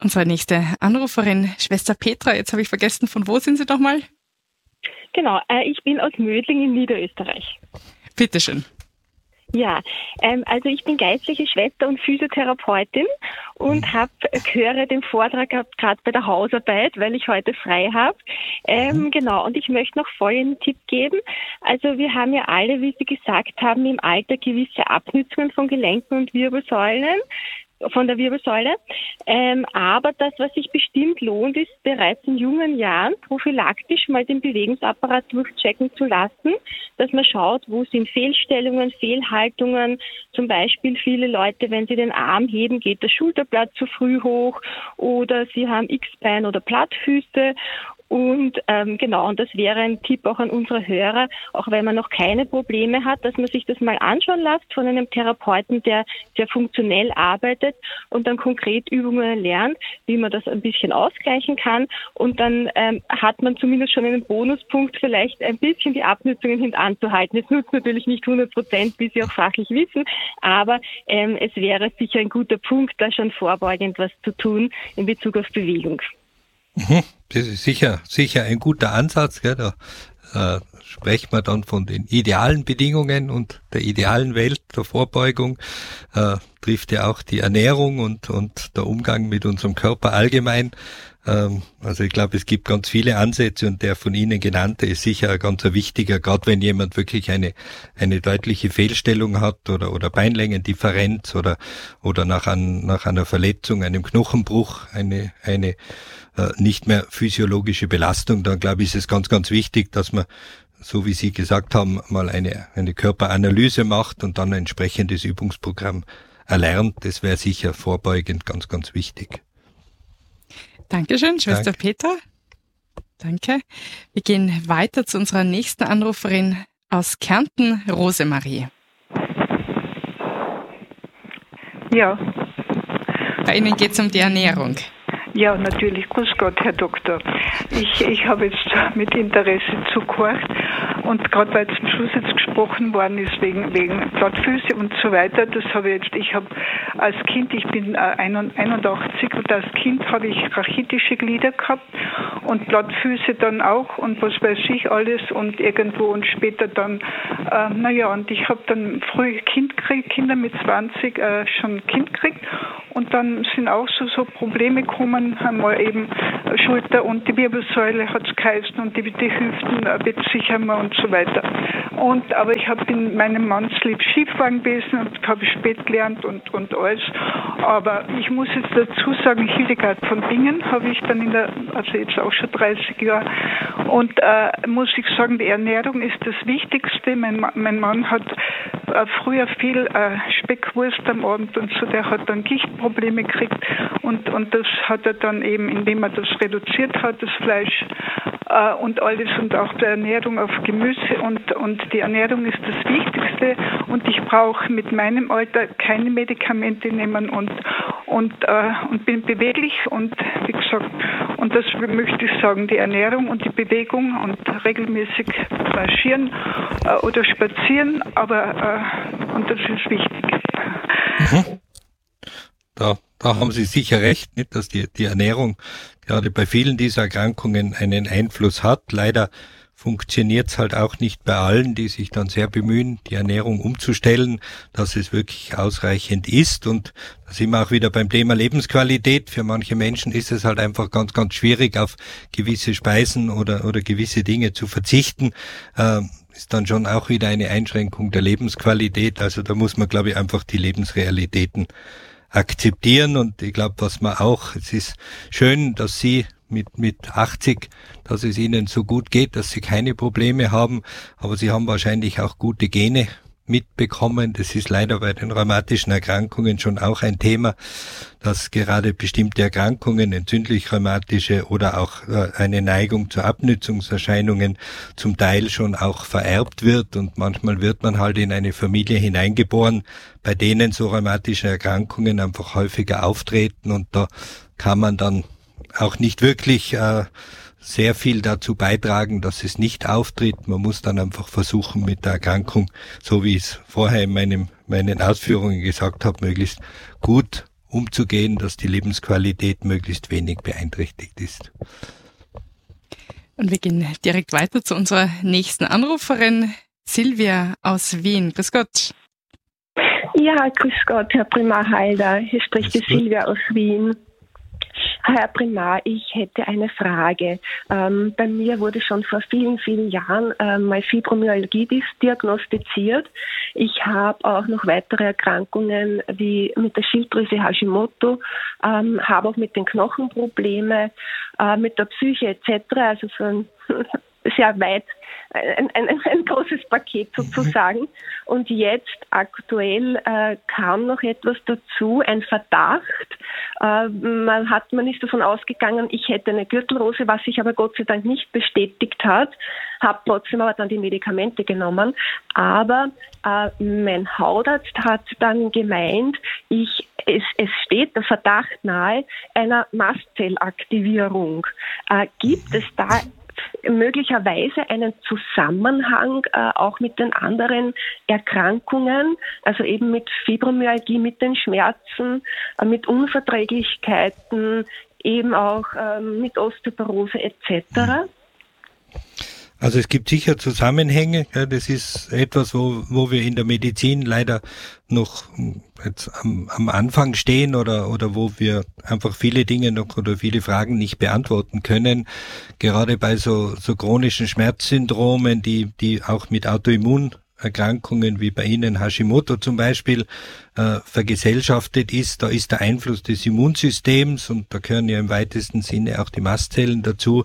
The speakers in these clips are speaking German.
Unsere nächste Anruferin, Schwester Petra, jetzt habe ich vergessen, von wo sind Sie doch mal? Genau, ich bin aus Mödling in Niederösterreich. Bitteschön. Ja, also ich bin geistliche Schwester und Physiotherapeutin und höre den Vortrag gerade bei der Hausarbeit, weil ich heute frei habe. Genau, und ich möchte noch folgenden Tipp geben. Also wir haben ja alle, wie Sie gesagt haben, im Alter gewisse Abnützungen von Gelenken und von der Wirbelsäule. Aber das, was sich bestimmt lohnt, ist bereits in jungen Jahren prophylaktisch mal den Bewegungsapparat durchchecken zu lassen, dass man schaut, wo sind Fehlstellungen, Fehlhaltungen. Zum Beispiel viele Leute, wenn sie den Arm heben, geht das Schulterblatt zu früh hoch oder sie haben X-Bein oder Plattfüße. Und genau, und das wäre ein Tipp auch an unsere Hörer, auch wenn man noch keine Probleme hat, dass man sich das mal anschauen lässt von einem Therapeuten, der sehr funktionell arbeitet und dann konkret Übungen lernt, wie man das ein bisschen ausgleichen kann. Und dann hat man zumindest schon einen Bonuspunkt, vielleicht ein bisschen die Abnützungen hintanzuhalten. Es nutzt natürlich nicht 100%, wie Sie auch fachlich wissen, aber es wäre sicher ein guter Punkt, da schon vorbeugend was zu tun in Bezug auf Bewegung. Das ist sicher ein guter Ansatz, gell? Da sprechen wir dann von den idealen Bedingungen und der idealen Welt der Vorbeugung. Trifft ja auch die Ernährung und der Umgang mit unserem Körper allgemein. Also ich glaube, es gibt ganz viele Ansätze und der von Ihnen genannte ist sicher ein ganz wichtiger, gerade wenn jemand wirklich eine deutliche Fehlstellung hat oder Beinlängendifferenz oder nach einer Verletzung, einem Knochenbruch, eine nicht mehr physiologische Belastung, dann glaube ich, ist es ganz, ganz wichtig, dass man, so wie Sie gesagt haben, mal eine Körperanalyse macht und dann ein entsprechendes Übungsprogramm erlernt. Das wäre sicher vorbeugend ganz, ganz wichtig. Dankeschön, Schwester Petra. Danke. Wir gehen weiter zu unserer nächsten Anruferin aus Kärnten, Rosemarie. Ja. Bei Ihnen geht es um die Ernährung. Ja, natürlich. Grüß Gott, Herr Doktor. Ich habe jetzt mit Interesse zugehört und gerade weil zum Schluss jetzt gesprochen worden ist wegen Plattfüße und so weiter, ich habe als Kind, ich bin 81 und als Kind habe ich rachitische Glieder gehabt und Plattfüße dann auch und was weiß ich alles und irgendwo und später dann, und ich habe dann früh Kinder mit 20 schon Kind gekriegt und dann sind auch so Probleme gekommen, einmal eben Schulter und die Wirbelsäule hat es geheißen und die Hüften bezichern wir und so weiter. Aber ich habe in meinem Mannslieb Skifahren gewesen und habe spät gelernt und alles. Aber ich muss jetzt dazu sagen, Hildegard von Bingen habe ich dann also jetzt auch schon 30 Jahre. Und muss ich sagen, die Ernährung ist das Wichtigste. Mein Mann hat früher viel Speckwurst am Abend und so, der hat dann Gichtprobleme gekriegt und das hat er dann eben, indem er das reduziert hat, das Fleisch und alles und auch die Ernährung auf Gemüse und die Ernährung ist das Wichtigste und ich brauche mit meinem Alter keine Medikamente nehmen und bin beweglich und wie gesagt, und das möchte ich sagen, die Ernährung und die Bewegung und regelmäßig marschieren oder spazieren, und das ist wichtig. Da haben Sie sicher recht, nicht, dass die Ernährung gerade bei vielen dieser Erkrankungen einen Einfluss hat. Leider funktioniert es halt auch nicht bei allen, die sich dann sehr bemühen, die Ernährung umzustellen, dass es wirklich ausreichend ist. Und da sind wir auch wieder beim Thema Lebensqualität. Für manche Menschen ist es halt einfach ganz, ganz schwierig, auf gewisse Speisen oder gewisse Dinge zu verzichten. Ist dann schon auch wieder eine Einschränkung der Lebensqualität. Also da muss man, glaube ich, einfach die Lebensrealitäten akzeptieren. Und ich glaube, es ist schön, dass Sie mit 80, dass es Ihnen so gut geht, dass Sie keine Probleme haben, aber Sie haben wahrscheinlich auch gute Gene mitbekommen. Das ist leider bei den rheumatischen Erkrankungen schon auch ein Thema, dass gerade bestimmte Erkrankungen, entzündlich-rheumatische oder auch eine Neigung zu Abnützungserscheinungen zum Teil schon auch vererbt wird und manchmal wird man halt in eine Familie hineingeboren, bei denen so rheumatische Erkrankungen einfach häufiger auftreten und da kann man dann auch nicht wirklich sehr viel dazu beitragen, dass es nicht auftritt. Man muss dann einfach versuchen, mit der Erkrankung, so wie ich es vorher in meinen Ausführungen gesagt habe, möglichst gut umzugehen, dass die Lebensqualität möglichst wenig beeinträchtigt ist. Und wir gehen direkt weiter zu unserer nächsten Anruferin, Silvia aus Wien. Grüß Gott. Ja, grüß Gott, Herr Primar Halder. Hier spricht die Silvia aus Wien. Herr Primar, ich hätte eine Frage. Bei mir wurde schon vor vielen, vielen Jahren mal Fibromyalgie diagnostiziert. Ich habe auch noch weitere Erkrankungen wie mit der Schilddrüse Hashimoto, habe auch mit den Knochen Probleme, mit der Psyche etc. Also so ein sehr weit, ein großes Paket sozusagen. Und jetzt aktuell kam noch etwas dazu, ein Verdacht. Man ist davon ausgegangen, ich hätte eine Gürtelrose, was sich aber Gott sei Dank nicht bestätigt hat. Habe trotzdem aber dann die Medikamente genommen. Aber mein Hautarzt hat dann gemeint, es steht der Verdacht nahe einer Mastzellaktivierung. Gibt es da möglicherweise einen Zusammenhang auch mit den anderen Erkrankungen, also eben mit Fibromyalgie, mit den Schmerzen, mit Unverträglichkeiten, eben auch mit Osteoporose etc.? Also es gibt sicher Zusammenhänge. Ja, das ist etwas, wo wir in der Medizin leider noch jetzt am Anfang stehen oder wo wir einfach viele Dinge noch oder viele Fragen nicht beantworten können. Gerade bei so chronischen Schmerzsyndromen, die auch mit Autoimmunerkrankungen wie bei Ihnen Hashimoto zum Beispiel vergesellschaftet ist, da ist der Einfluss des Immunsystems, und da gehören ja im weitesten Sinne auch die Mastzellen dazu,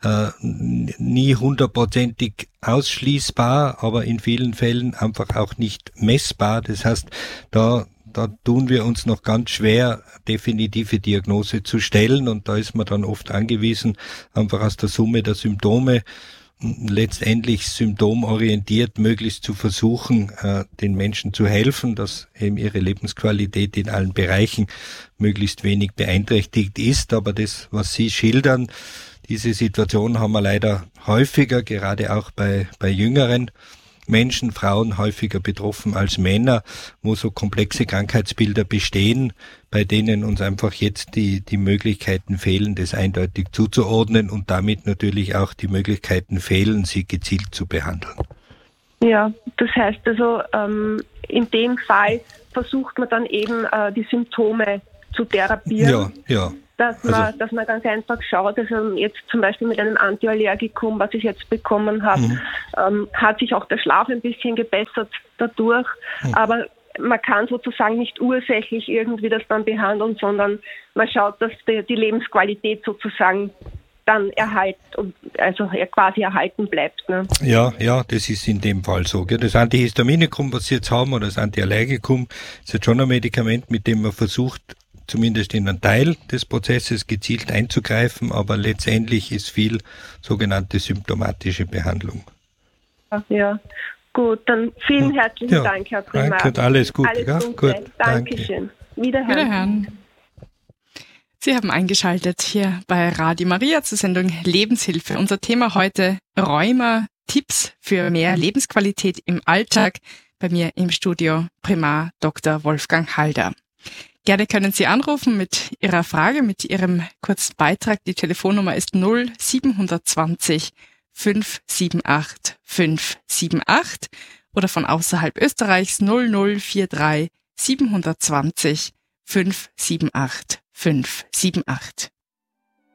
nie 100%ig ausschließbar, aber in vielen Fällen einfach auch nicht messbar. Das heißt, da tun wir uns noch ganz schwer, definitive Diagnose zu stellen, und da ist man dann oft angewiesen, einfach aus der Summe der Symptome letztendlich symptomorientiert möglichst zu versuchen, den Menschen zu helfen, dass eben ihre Lebensqualität in allen Bereichen möglichst wenig beeinträchtigt ist. Aber das, was Sie schildern, diese Situation haben wir leider häufiger, gerade auch bei jüngeren Menschen, Frauen häufiger betroffen als Männer, wo so komplexe Krankheitsbilder bestehen, bei denen uns einfach jetzt die Möglichkeiten fehlen, das eindeutig zuzuordnen, und damit natürlich auch die Möglichkeiten fehlen, sie gezielt zu behandeln. Ja, das heißt also, in dem Fall versucht man dann eben die Symptome zu therapieren. Ja. Dass man ganz einfach schaut, also jetzt zum Beispiel mit einem Antiallergikum, was ich jetzt bekommen habe, hat sich auch der Schlaf ein bisschen gebessert dadurch, aber man kann sozusagen nicht ursächlich irgendwie das dann behandeln, sondern man schaut, dass die Lebensqualität sozusagen dann quasi erhalten bleibt. Ne? Ja, das ist in dem Fall so. Gell? Das Antihistaminikum, was Sie jetzt haben, oder das Antiallergikum, ist jetzt schon ein Medikament, mit dem man versucht, zumindest in einen Teil des Prozesses gezielt einzugreifen, aber letztendlich ist viel sogenannte symptomatische Behandlung. Ja, gut, dann vielen herzlichen Dank, Herr Primar. Danke, alles Gute. Alles Gute. Gut, Dankeschön. Wiederhören. Sie haben eingeschaltet hier bei Radio Maria zur Sendung Lebenshilfe. Unser Thema heute: Rheuma, Tipps für mehr Lebensqualität im Alltag. Bei mir im Studio Primar Dr. Wolfgang Halder. Gerne können Sie anrufen mit Ihrer Frage, mit Ihrem kurzen Beitrag. Die Telefonnummer ist 0720 578 578 oder von außerhalb Österreichs 0043 720 578 578.